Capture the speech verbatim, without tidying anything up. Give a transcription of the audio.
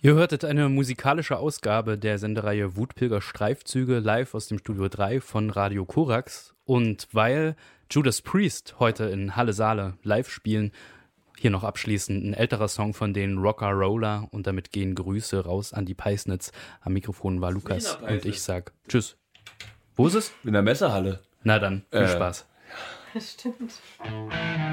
Ihr hörtet eine musikalische Ausgabe der Sendereihe Wutpilger Streifzüge live aus dem Studio drei von Radio Korax. Und weil Judas Priest heute in Halle Saale live spielen, hier noch abschließend ein älterer Song von den Rocker Roller und damit gehen Grüße raus an die Peisnitz. Am Mikrofon war Lukas und ich sag Tschüss. Wo ist es? In der Messehalle. Na dann, viel äh. Spaß. Stimmt.